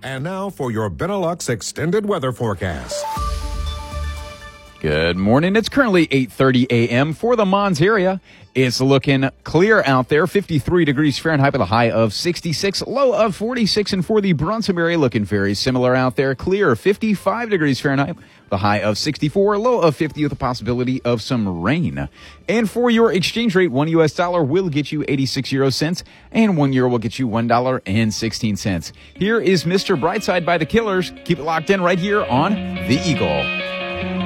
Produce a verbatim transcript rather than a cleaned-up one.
And now for your Benelux extended weather forecast. Good morning. It's currently eight thirty a.m. for the Mons area. It's looking clear out there, fifty-three degrees Fahrenheit with a high of sixty-six, low of forty-six. And for the Brunson area, looking very similar out there, clear, fifty-five degrees Fahrenheit with a high of sixty-four, low of fifty with a possibility of some rain. And for your exchange rate, one U S dollar will get you eighty-six euro cents, and one euro will get you one dollar and sixteen cents. Here is Mister Brightside by the Killers. Keep it locked in right here on The Eagle.